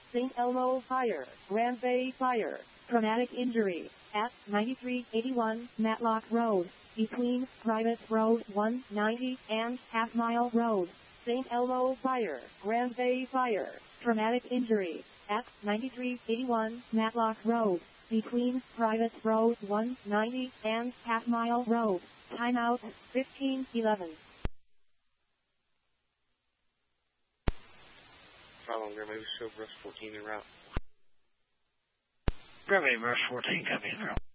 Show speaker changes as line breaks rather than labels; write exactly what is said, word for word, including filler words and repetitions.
Saint Elmo Fire, Grand Bay Fire. Traumatic injury at ninety-three eighty-one Matlock Road, between Private Road one ninety and Half Mile Road. Saint Elmo Fire, Grand Bay Fire. Traumatic injury at ninety-three eighty-one Matlock Road, between Private Road one ninety and Half Mile Road. Timeout fifteen eleven.
Following Grand Bay, show Rush fourteen en route.
Grand Bay, Rush fourteen, copy en route.